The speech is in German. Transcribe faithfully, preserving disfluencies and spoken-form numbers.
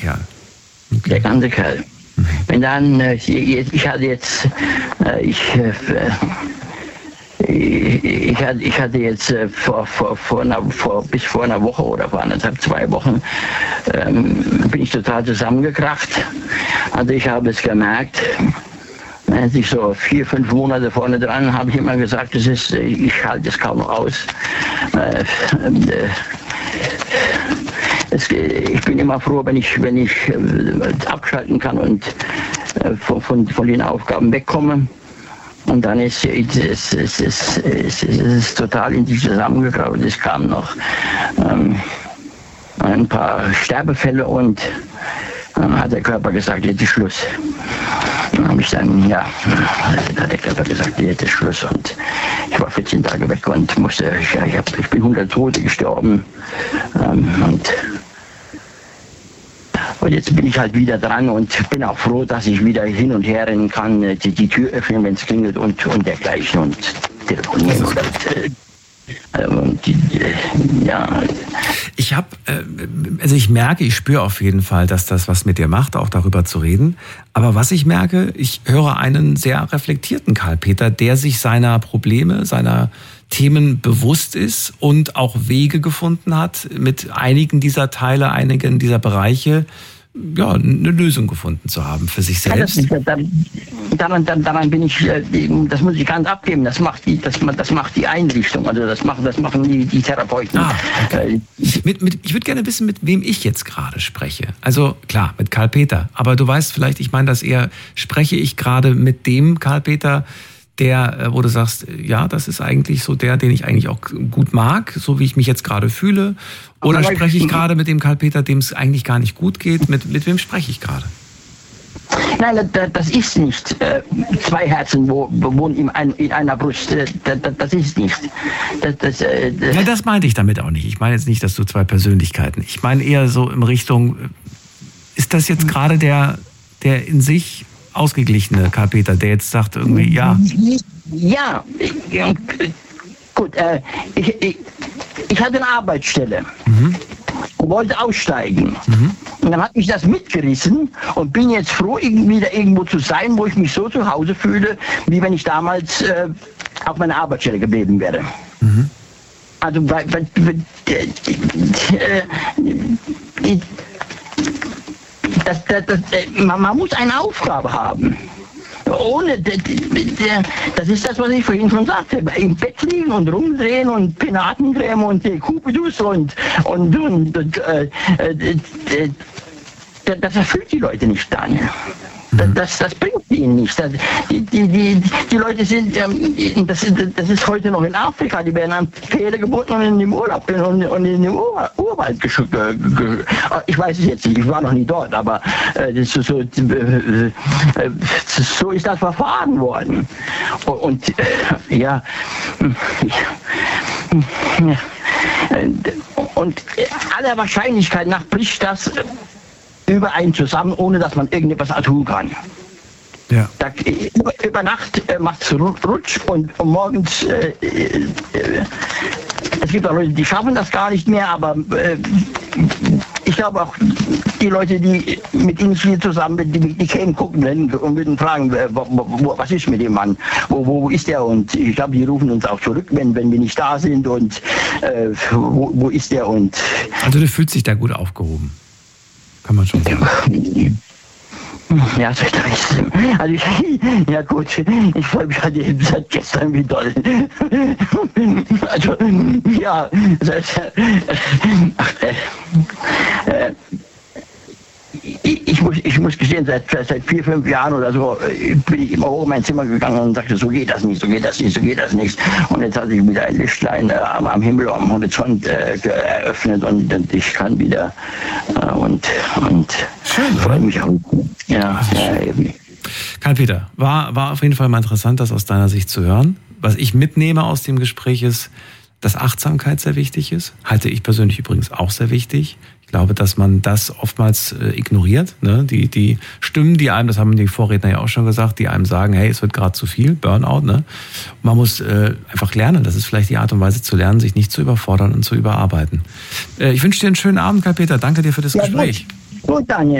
Kerl. Okay. Der ganze Kerl. Mhm. Wenn dann, äh, ich hatte jetzt, äh, ich, äh, ich, hatte, ich hatte jetzt äh, vor, vor, vor, einer, vor, bis vor einer Woche oder vor anderthalb, zwei Wochen, ähm, bin ich total zusammengekracht. Also ich habe es gemerkt. Als ich so vier, fünf Monate vorne dran, habe ich immer gesagt, das ist, ich halte es kaum noch aus. Äh, äh, es, ich bin immer froh, wenn ich, wenn ich äh, abschalten kann und äh, von, von, von den Aufgaben wegkomme. Und dann ist es, es, es, es, es, es ist total in sich zusammengekraut. Es kamen noch ähm, ein paar Sterbefälle und dann hat der Körper gesagt, jetzt ist Schluss. Dann habe ich dann, ja, hat der Körper gesagt, jetzt ist Schluss. Und ich war vierzehn Tage weg und musste, ja, ich, hab, ich bin hundert Tote gestorben. Ähm, und, und jetzt bin ich halt wieder dran und bin auch froh, dass ich wieder hin und her rennen kann, die, die Tür öffnen, wenn es klingelt und, und dergleichen und telefonieren. Und, äh, Und, ja. Ich habe, also ich merke, ich spüre auf jeden Fall, dass das was mit dir macht, auch darüber zu reden. Aber was ich merke, ich höre einen sehr reflektierten Karl-Peter, der sich seiner Probleme, seiner Themen bewusst ist und auch Wege gefunden hat, mit einigen dieser Teile, einigen dieser Bereiche, ja, eine Lösung gefunden zu haben für sich selbst. Ja, das, daran, daran, daran bin ich, das muss ich ganz abgeben, das macht die, das, das macht die Einrichtung, also das machen, das machen die, die Therapeuten. Ah, okay. mit, mit, ich würde gerne wissen, mit wem ich jetzt gerade spreche. Also klar, mit Karl-Peter, aber du weißt vielleicht, ich meine das eher, spreche ich gerade mit dem Karl-Peter, der, wo du sagst, ja, das ist eigentlich so der, den ich eigentlich auch gut mag, so wie ich mich jetzt gerade fühle. Oder aber spreche ich gerade mit dem Karl-Peter, dem es eigentlich gar nicht gut geht? Mit, mit wem spreche ich gerade? Nein, das ist nicht äh, zwei Herzen wo, wohnen in, ein, in einer Brust. Das, das ist nicht. Das, das, äh, das ja, das meinte ich damit auch nicht. Ich meine jetzt nicht, dass du zwei Persönlichkeiten. Ich meine eher so in Richtung, ist das jetzt gerade der, der in sich ausgeglichene Karl-Peter, der jetzt sagt irgendwie, ja. Ja, ja gut, äh, ich, ich, ich hatte eine Arbeitsstelle mhm. und wollte aussteigen. Mhm. Und dann hat mich das mitgerissen und bin jetzt froh, wieder irgendwo zu sein, wo ich mich so zu Hause fühle, wie wenn ich damals äh, auf meiner Arbeitsstelle geblieben wäre. Mhm. Also, weil, weil, äh, äh, Das, das, das, man, man muss eine Aufgabe haben. Ohne, das ist das, was ich vorhin schon sagte. Im Bett liegen und rumdrehen und Penatencreme und Kupidus und, und, und, und äh, äh, das erfüllt die Leute nicht, Daniel. Das, das, das bringt ihnen nichts. Das, die, die, die, die Leute sind, ähm, das, das ist heute noch in Afrika, die werden an Pferde gebunden und in den Urlaub und, und in den Ur, Urwald geschickt. Ich weiß es jetzt nicht, ich war noch nie dort, aber äh, das ist so, äh, so ist das verfahren worden. Und, und äh, ja, und aller Wahrscheinlichkeit nach bricht das über einen zusammen, ohne dass man irgendetwas tun kann. Ja. Da, über, über Nacht äh, macht es Rutsch und, und morgens, äh, äh, es gibt auch Leute, die schaffen das gar nicht mehr, aber äh, ich glaube auch, die Leute, die mit ihnen viel zusammen sind, die, die kämen gucken und würden fragen, wo, wo, was ist mit dem Mann, wo, wo ist der? Und ich glaube, die rufen uns auch zurück, wenn, wenn wir nicht da sind und äh, wo, wo ist der? Und also du fühlst dich da gut aufgehoben. Kann man schon sagen. Ja, so also ich, ja gut, ich freue mich halt eben seit gestern wie doll. Also, ja, seit, äh, äh, ich, ich, muss, ich muss gestehen, seit, seit vier, fünf Jahren oder so bin ich immer hoch in mein Zimmer gegangen und sagte, so geht das nicht, so geht das nicht, so geht das nicht. Und jetzt hat sich wieder ein Lichtlein äh, am Himmel, am Horizont äh, eröffnet und, und ich kann wieder äh, und, und freue mich auch. Ja, ja, eben. Karl-Peter, war, war auf jeden Fall mal interessant, das aus deiner Sicht zu hören. Was ich mitnehme aus dem Gespräch ist, dass Achtsamkeit sehr wichtig ist. Halte ich persönlich übrigens auch sehr wichtig. Ich glaube, dass man das oftmals äh, ignoriert. Ne? Die, die Stimmen, die einem, das haben die Vorredner ja auch schon gesagt, die einem sagen, hey, es wird gerade zu viel, Burnout. Ne? Man muss äh, einfach lernen. Das ist vielleicht die Art und Weise zu lernen, sich nicht zu überfordern und zu überarbeiten. Äh, ich wünsche dir einen schönen Abend, Karl-Peter. Danke dir für das ja, Gespräch. Gut, Daniel.